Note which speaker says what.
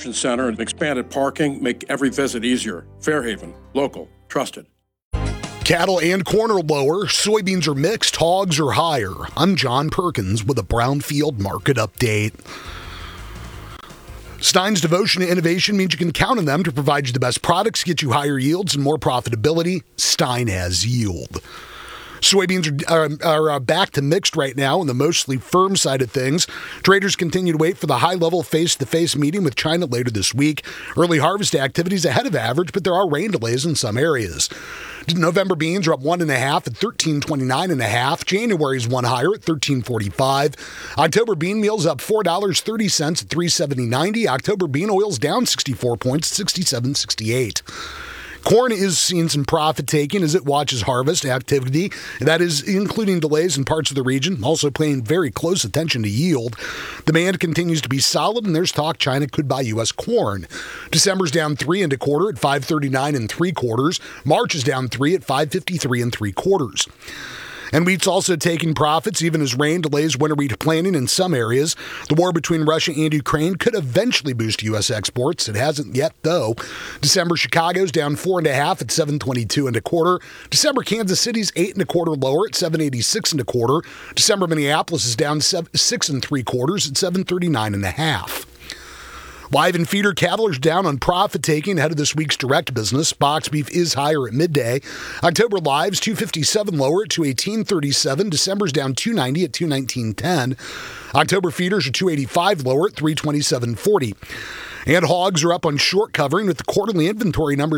Speaker 1: Center and expanded parking make every visit easier. Fairhaven, local, trusted.
Speaker 2: Cattle and corn are lower, soybeans are mixed, hogs are higher. I'm John Perkins with a Brownfield market update. Stein's devotion to innovation means you can count on them to provide you the best products, get you higher yields and more profitability. Stein has yield. Soybeans are back to mixed right now on the mostly firm side of things. Traders continue to wait for the high-level face-to-face meeting with China later this week. Early harvest activities ahead of average, but there are rain delays in some areas. November beans are up 1.5 at $13.29.5. January's one higher at $13.45. October bean meal's up $4.30 at $3.70.90. October bean oil's down 64 points at $67.68. Corn is seeing some profit taking as it watches harvest activity. That is including delays in parts of the region, also paying very close attention to yield. Demand continues to be solid, and there's talk China could buy U.S. corn. December's down 3 1/4 at $5.39 3/4. March is down 3 at $5.53 3/4. And wheat's also taking profits, even as rain delays winter wheat planting in some areas. The war between Russia and Ukraine could eventually boost U.S. exports. It hasn't yet, though. December Chicago's down 4.5 at $7.22 1/4. December Kansas City's 8 1/4 lower at $7.86 1/4. December Minneapolis is down 6 3/4 at $7.39.5. Live and feeder cattle are down on profit taking ahead of this week's direct business. Box beef is higher at midday. October lives $2.57 lower at $2.18.37. December's down $2.90 at $2.19.10. October feeders are $2.85 lower at $3.27.40. And hogs are up on short covering with the quarterly inventory numbers